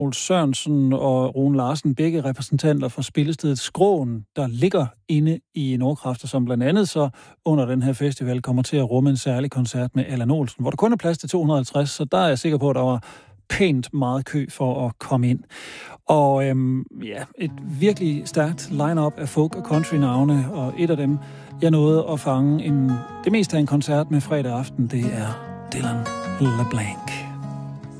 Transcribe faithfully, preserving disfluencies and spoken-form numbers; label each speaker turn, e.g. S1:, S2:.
S1: Troels Sørensen og Rune Larsen, begge repræsentanter for spillestedet Skråen, der ligger inde i Nordkraft, som blandt andet så under den her festival kommer til at rumme en særlig koncert med Allan Olsen, hvor der kun er plads til to hundrede og halvtreds, så der er jeg sikker på, at der var pænt meget kø for at komme ind. Og øhm, ja, et virkelig stærkt line-up af folk- og country-navne, og et af dem, jeg nåede at fange en, det meste af en koncert med fredag aften, det er Dylan LeBlanc.